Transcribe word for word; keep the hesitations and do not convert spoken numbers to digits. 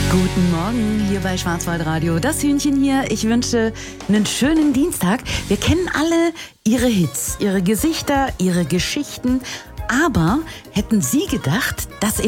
Guten Morgen hier bei Schwarzwaldradio. Das Hühnchen hier. Ich wünsche einen schönen Dienstag. Wir kennen alle ihre Hits, ihre Gesichter, ihre Geschichten. Aber hätten Sie gedacht, dass